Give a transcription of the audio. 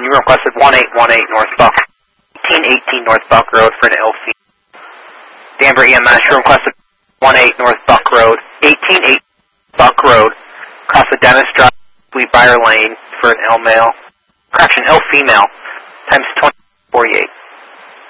You requested 1818 North Buck, 1818 North Buck Road for an ill female. Danbury EMS, you requested 18 North Buck Road, 1818 Buck Road, across the Dennis Drive, Sweetbriar Lane for an ill male. Correction, ill female, times 2048.